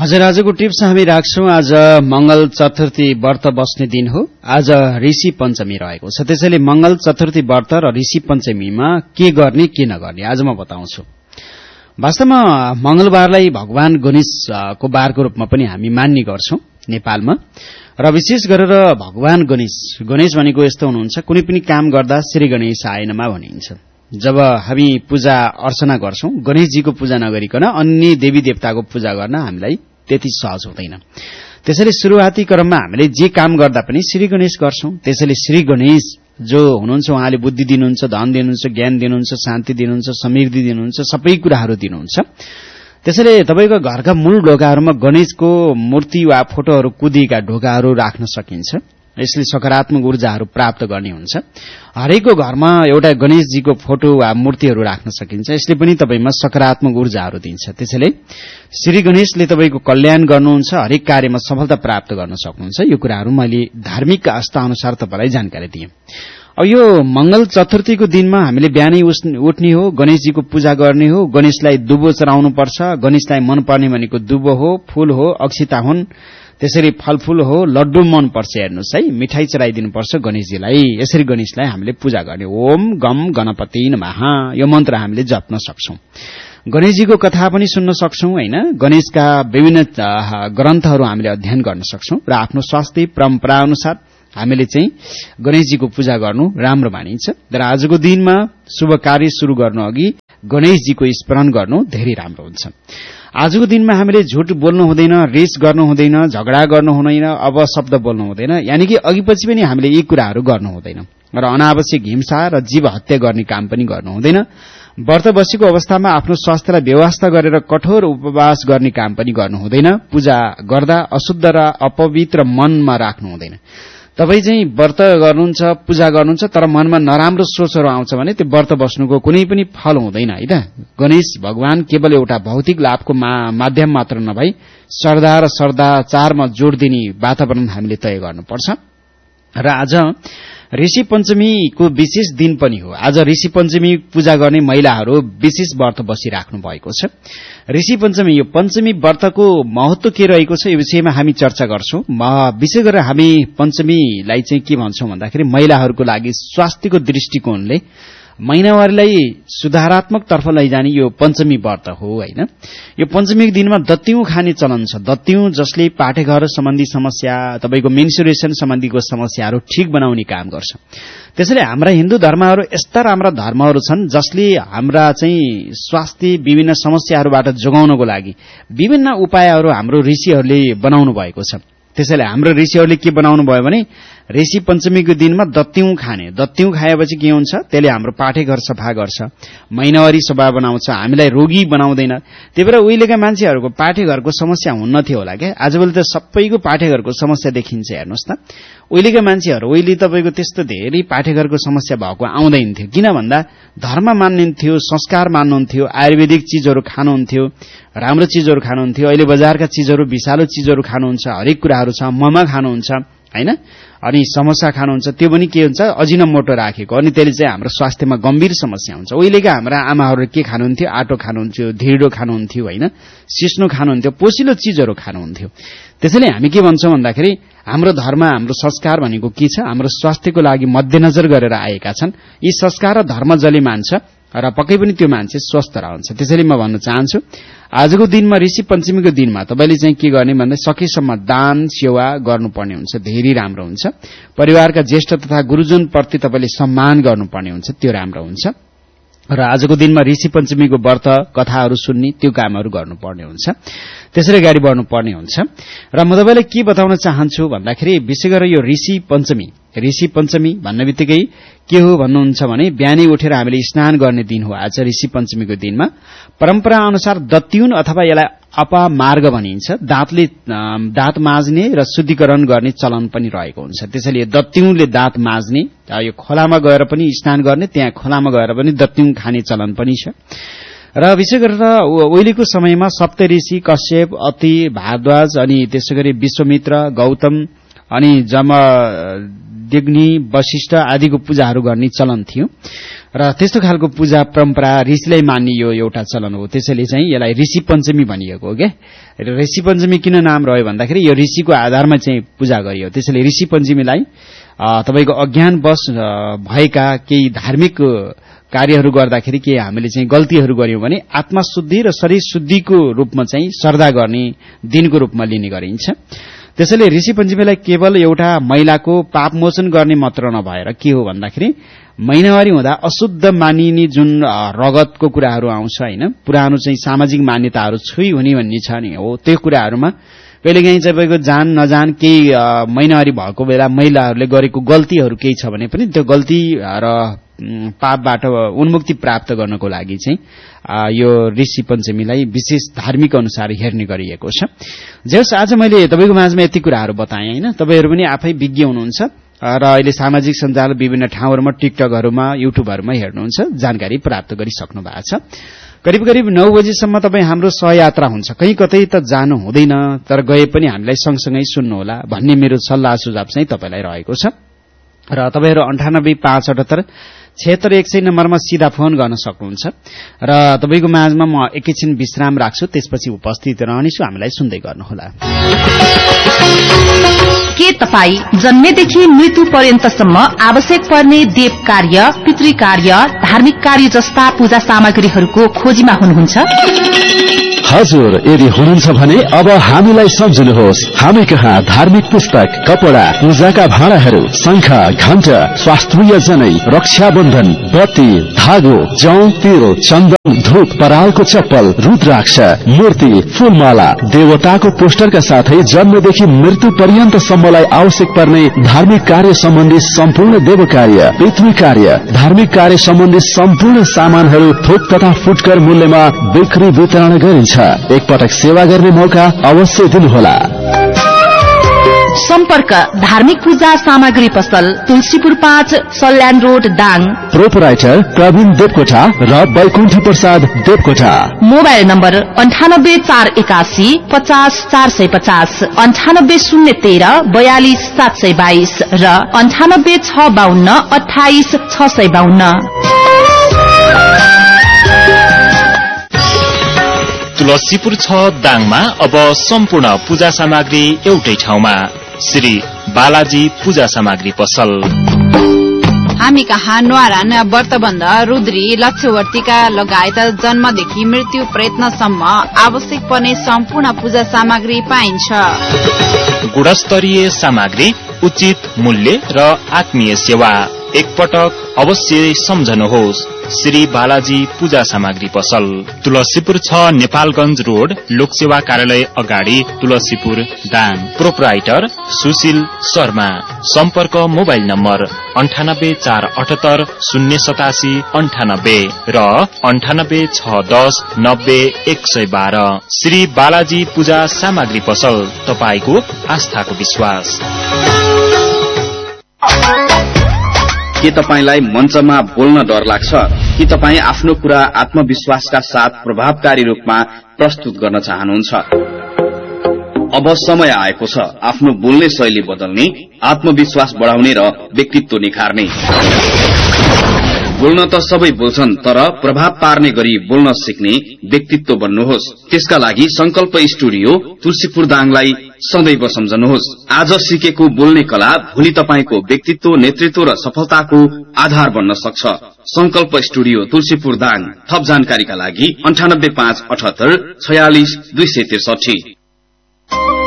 हजुर, आजको टिप्स हामी राख्छौं। आज मंगल चतुर्थी व्रत बस्ने दिन हो। आज ऋषि पञ्चमी रहेको छ, त्यसैले मंगल चतुर्थी व्रत र ऋषि पञ्चमीमा के गर्ने के नगर्ने आज म बताउँछु। वास्तवमा मंगलबारलाई भगवान गणेशको बारको रूपमा पनि हामी मान्ने गर्छौं नेपालमा, र विशेष गरेर भगवान गणेश भनेको यस्तो हुनुहुन्छ, कुनै पनि काम गर्दा श्री गणेश आएनमा भनिन्छ। जब हामी पूजा अर्चना गर्छौं, गणेशजीको पूजा नगरिकन अन्य देवी देवताको पूजा गर्न हामीलाई त्यति सहज हुँदैन। त्यसैले सुरुवाती क्रममा हामीले जे काम गर्दा पनि श्री गणेश गर्छौं। त्यसैले श्री गणेश जो हुनुहुन्छ, उहाँले बुद्धि दिनुहुन्छ, धन दिनुहुन्छ, ज्ञान दिनुहुन्छ, शान्ति दिनुहुन्छ, समृद्धि दिनुहुन्छ, सबै कुराहरू दिनुहुन्छ। त्यसैले तपाईको घरका मूल ढोकाहरूमा गणेशको मूर्ति वा फोटोहरू कुदिएका ढोकाहरू राख्न सकिन्छ। यसले सकारात्मक ऊर्जाहरू प्राप्त गर्ने हुन्छ। हरेकको घरमा एउटा गणेशजीको फोटो वा मूर्तिहरू राख्न सकिन्छ। यसले पनि तपाईमा सकारात्मक ऊर्जाहरू दिन्छ। त्यसैले श्री गणेशले तपाईको कल्याण गर्नुहुन्छ, हरेक कार्यमा सफलता प्राप्त गर्न सक्नुहुन्छ। यो कुराहरू मैले धार्मिक आस्था अनुसार तपाईलाई जानकारी दिएँ। अब यो मंगल चतुर्थीको दिनमा हामीले बिहानै उठ्ने हो, गणेशजीको पूजा गर्ने हो, गणेशलाई दुबो चढाउनु पर्छ। गणेशलाई मनपर्ने भनेको दुबो हो, फूल हो, अक्षता हुन्, त्यसरी फलफूल हो, लड्डु मन पर्छ। हेर्नुस् है, मिठाई चढाइदिनुपर्छ गणेशजीलाई। यसरी गणेशलाई हामीले पूजा गर्ने। ओम गम गणपति नमः यो मन्त्र हामीले जप्न सक्छौं। गणेशजीको कथा पनि सुन्न सक्छौं हैन। गणेशका विभिन्न ग्रन्थहरू हामीले अध्ययन गर्न सक्छौं र आफ्नो स्वास्थ्य परम्परा अनुसार हामीले चाहिँ गणेशजीको पूजा गर्नु राम्रो मानिन्छ। र आजको दिनमा शुभ कार्य शुरू गर्नु अघि गणेशजीको स्मरण गर्नु धेरै राम्रो हुन्छ। आजको दिनमा हामीले झुट बोल्नु हुँदैन, रेस गर्नु हुँदैन, झगडा गर्नु हुँदैन, अपशब्द बोल्नु हुँदैन। यानी कि अघिपछि पनि हामीले यी कुराहरू गर्नु हुँदैन र अनावश्यक हिंसा र जीव हत्या गर्ने काम पनि गर्नु हुँदैन। व्रत बसेको अवस्थामा आफ्नो स्वास्थ्यलाई व्यवस्था गरेर कठोर उपवास गर्ने काम पनि गर्नु हुँदैन। पूजा गर्दा अशुद्ध र अपवित्र मनमा राख्नु हुँदैन। तपाई चाहिँ व्रत गर्नुहुन्छ, पूजा गर्नुहुन्छ, तर मनमा नराम्रो सोचहरू आउँछ भने त्यो व्रत बस्नुको कुनै पनि फल हुँदैन हैन। गणेश भगवान केवल एउटा भौतिक लाभको माध्यम मात्र नभई श्रद्धा र सदाचारमा जोड दिने वातावरण हामीले तय गर्नुपर्छ। र आज ऋषि पञ्चमीको विशेष दिन पनि हो। आज ऋषि पञ्चमी पूजा गर्ने महिलाहरू विशेष व्रत बसिराख्नु भएको छ। ऋषि पञ्चमी, यो पञ्चमी व्रतको महत्व के रहेको छ यो विषयमा हामी चर्चा गर्छौं। विशेष गरेर हामी पञ्चमीलाई चाहिँ के भन्छौं भन्दाखेरि महिलाहरूको लागि स्वास्थ्यको दृष्टिकोणले महिनावारीलाई सुधारात्मक तर्फ लैजाने यो पञ्चमी व्रत हो हैन। यो पञ्चमीको दिनमा दत्तिउँ खाने चलन छ। दत्तिउँ जसले पाठेघर सम्बन्धी समस्या, तपाईको मेन्सुरेसन सम्बन्धीको समस्याहरू ठीक बनाउने काम गर्छ। त्यसैले हाम्रा हिन्दू धर्महरू यस्ता राम्रा धर्महरू छन् जसले हाम्रा चाहिँ स्वास्थ्य विभिन्न समस्याहरूबाट जोगाउनको लागि विभिन्न उपायहरू हाम्रो ऋषिहरूले बनाउनु भएको छ। त्यसैले हाम्रो ऋषिहरूले के बनाउनु भयो भने ऋषि पञ्चमीको दिनमा दत्तिउँ खाने। दत्तिउँ खाएपछि के हुन्छ, त्यसले हाम्रो पाठेघर सफा गर्छ, महिनावारी सफा बनाउँछ, हामीलाई रोगी बनाउँदैन। त्यही भएर उहिलेका मान्छेहरूको पाठेघरको समस्या हुन्न थियो होला क्या। आजभोलि त सबैको पाठेघरको समस्या देखिन्छ। हेर्नुहोस् त, उहिलेका मान्छेहरू उहिले तपाईको त्यस्तो धेरै पाठेघरको समस्या भएको आउँदैन थियो। किन भन्दा धर्म मान्नुहुन्थ्यो, संस्कार मान्नुहुन्थ्यो, आयुर्वेदिक चीजहरू खानुहुन्थ्यो, राम्रो चीजहरू खानुहुन्थ्यो। अहिले बजारका चीजहरू, विषालु चीजहरू खानुहुन्छ, हरेक कुराहरू छ, ममा खानुहुन्छ हैन, अनि समोसा खानुहुन्छ, त्यो पनि के हुन्छ, अजिनोमोटो राखेको, अनि त्यसले चाहिँ हाम्रो स्वास्थ्यमा गम्भीर समस्या हुन्छ। उहिलेका हाम्रा आमाहरू के खानुहुन्थ्यो, आटो खानुहुन्थ्यो, ढिँडो खानुहुन्थ्यो हैन, सिस्नो खानुहुन्थ्यो, पोसिलो चीजहरू खानुहुन्थ्यो। त्यसैले हामी के भन्छौं भन्दाखेरि हाम्रो धर्म, हाम्रो संस्कार भनेको के छ, हाम्रो स्वास्थ्यको लागि मध्यनजर गरेर आएका छन्। यी संस्कार र धर्म जसले मान्छ र पक्कै पनि त्यो मान्छे स्वस्थ रहन्छ। त्यसैले म भन्न चाहन्छु आजको दिनमा ऋषि पञ्चमीको दिनमा तपाईले चाहिँ के गर्ने भन्दा सकेसम्म दान सेवा गर्नुपर्ने हुन्छ, धेरै राम्रो हुन्छ। परिवारका ज्येष्ठ तथा गुरुजन प्रति तपाईले सम्मान गर्नुपर्ने हुन्छ, त्यो राम्रो हुन्छ। र आजको दिनमा ऋषि पञ्चमीको व्रत कथाहरू सुन्ने त्यो कामहरू गर्नुपर्ने हुन्छ। त्यसरी अगाडि बढ्नुपर्ने हुन्छ। र म तपाईलाई के बताउन चाहन्छु भन्दाखेरि विशेष गरेर यो ऋषि पञ्चमी भन्ने बित्तिकै के हो भन्नुहुन्छ भने बिहानै उठेर हामीले स्नान गर्ने दिन हो। आज ऋषि पञ्चमीको दिनमा परम्परा अनुसार दत्तिउन अथवा यसलाई अपमार्ग भनिन्छ, दाँत माझ्ने र शुद्धिकरण गर्ने चलन पनि रहेको हुन्छ। त्यसैले दत्तिउनले दाँत माझ्ने, यो खोलामा गएर पनि स्नान गर्ने, त्यहाँ खोलामा गएर पनि दत्तिउन खाने चलन पनि छ। र विशेष गरेर उहिलेको समयमा सप्तऋषि कश्यप, अति, भारद्वाज, अनि त्यसैगरी विश्वामित्र, गौतम, अनि देग्नी वशिष्ठ आदिको पूजाहरू गर्ने चलन थियो र त्यस्तो खालको पूजा परम्परा ऋषिलाई मान्ने यो एउटा चलन हो। त्यसैले चाहिँ यसलाई ऋषि पञ्चमी भनिएको हो के। ऋषि पञ्चमी किन नाम रह्यो भन्दाखेरि यो ऋषिको आधारमा चाहिँ पूजा गरियो। त्यसैले ऋषि पञ्चमीलाई तपाईको अज्ञानवश भएका केही धार्मिक कार्यहरू गर्दाखेरि के हामीले चाहिँ गल्तीहरू गर्यौं भने आत्मा शुद्धि र शरीर शुद्धिको रूपमा चाहिँ श्रद्धा गर्ने दिनको रूपमा लिने गरिन्छ। त्यसैले ऋषि पञ्चमीलाई केवल एउटा महिलाको पापमोचन गर्ने मात्र नभएर के हो भन्दाखेरि महिनावारी हुँदा अशुद्ध मानिने जुन रगतको कुराहरू आउँछ हैन, पुरानो चाहिँ सामाजिक मान्यताहरू छुई हुने भन्ने छ नि हो, त्यो कुराहरूमा कहिलेकाहीँ चाहिँ तपाईको जान नजान केही महिनावारी भएको बेला महिलाहरूले गरेको गल्तीहरू केही छ भने पनि त्यो गल्ती र पापबाट उन्मुक्ति प्राप्त गर्नको लागि चाहिँ यो ऋषि पञ्चमीलाई विशेष धार्मिक अनुसार हेर्ने गरिएको छ। जस आज मैले तपाईको माझमा यति कुराहरू बताएँ हैन, तपाईहरु पनि आफै विज्ञ हुनुहुन्छ र अहिले सामाजिक सञ्जाल विभिन्न ठाउँहरुमा टिकटकहरुमा युट्युबहरुमा हेर्नुहुन्छ, जानकारी प्राप्त गरिसक्नु भएको छ। करिब करिब 9 बजेसम्म तपाई हाम्रो सहयात्रा हुन्छ, कहीं कतै त जानु हुँदैन तर गए पनि हामीलाई सँगसँगै सुन्नु होला भन्ने मेरो सल्लाह सुझाव चाहिँ तपाईलाई रहेको छ। र तपाईहरु 9857 76 100 नम्बरमा सीधा फोन गर्न सक्नुहुन्छ र तपाईको माझमा म एकैछिन विश्राम राख्छु, त्यसपछि उपस्थित रहनेछु, हामीलाई सुन्दै गर्नुहोला। के तपाई जन्मेदेखि मृत्यु पर्यन्तसम्म आवश्यक पर्ने देव कार्य, पितृ कार्य, धार्मिक कार्य जस्ता पूजा सामग्रीहरूको खोजीमा हुनुहुन्छ? हजुर, यदि हुनुहुन्छ भने अब हामीलाई सम्झनुहोस्। हामी कहाँ धार्मिक पुस्तक, कपडा, पूजाका भाँडाहरू, शंख, घण्ट, शास्त्रीय जनै, रक्षाबन्धन, बत्ती, धागो, जौ, तेल, चन्दन, धूप, परालको चप्पल, रुद्राक्ष, मूर्ति, फूलमाला, देवताको पोस्टरका साथै जन्मदेखि मृत्यु पर्यन्तसम्मलाई आवश्यक पर्ने धार्मिक कार्य सम्बन्धी सम्पूर्ण देव कार्य, पितृ कार्य, धार्मिक कार्य सम्बन्धी सम्पूर्ण सामानहरू थोक तथा फुटकर मूल्यमा बिक्री वितरण गरिन्छ। एकपटक सेवा गर्ने मौका अवश्य दिनुहोला। सम्पर्क धार्मिक पूजा सामग्री पसल, तुलसीपुर 5, सल्यान रोड, दाङ। प्रोपराइटर प्रवीण देवकोटा र बैकुण्ठ प्रसाद देवकोटा। मोबाइल नम्बर 98481 50 450, 98013 42 722 र 98652 28 652। तुलसीपुर 6 दाङमा अब सम्पूर्ण पूजा सामग्री एउटै ठाउँमा, श्री बालाजी पूजा सामग्री पसल। हामी कहाँ न्वारान, व्रतबन्ध, रुद्री, लक्ष्यवर्तिका लगायत जन्मदेखि मृत्यु प्रयत्नसम्म आवश्यक पर्ने सम्पूर्ण पूजा सामग्री पाइन्छ। गुणस्तरीय सामग्री, उचित मूल्य र आत्मीय सेवा। एकपटक अवश्य सम्झनुहोस्, श्री बालाजी पूजा सामग्री पसल, तुलसीपुर 6 नेपालगंज रोड, लोकसेवा कार्यालय अगाडि, तुलसीपुर, दाङ। प्रोपराइटर सुशील शर्मा। सम्पर्क मोबाइल नम्बर 98478 087 98 र 98610 90 112। श्री बालाजी पूजा सामग्री पसल, तपाईको आस्थाको विश्वास। के तपाईलाई मञ्चमा बोल्न डर लाग्छ? कि तपाई आफ्नो कुरा आत्मविश्वासका साथ प्रभावकारी रूपमा प्रस्तुत गर्न चाहनुहुन्छ? अब समय आएको छ आफ्नो बोल्ने शैली बदल्ने, आत्मविश्वास बढाउने र व्यक्तित्व निखार्ने। बोल्न त सबै बोल्छन्, तर प्रभाव पार्ने गरी बोल्न सिक्ने व्यक्तित्व बन्नुहोस्। त्यसका लागि संकल्प स्टुडियो तुलसीपुर दाङलाई सदैव सम्झनुहोस्। आज सिकेको बोल्ने कला भोलि तपाईको व्यक्तित्व, नेतृत्व र सफलताको आधार बन्न सक्छ। संकल्प स्टुडियो तुलसीपुर दाङ। थप जानकारीका लागि 98578 46 263।